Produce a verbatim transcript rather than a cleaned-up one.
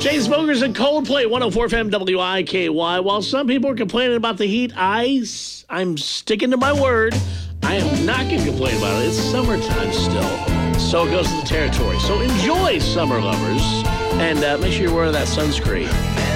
Chainsmokers and Coldplay, one oh four F M W I K Y. While some people are complaining about the heat, I, I'm sticking to my word. I am not going to complain about it. It's summertime still. So goes the territory. So enjoy, summer lovers, and uh, make sure you're wearing that sunscreen.